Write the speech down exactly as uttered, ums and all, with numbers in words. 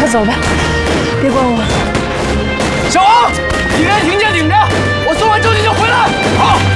快走吧，别管我。 小王，你该听见。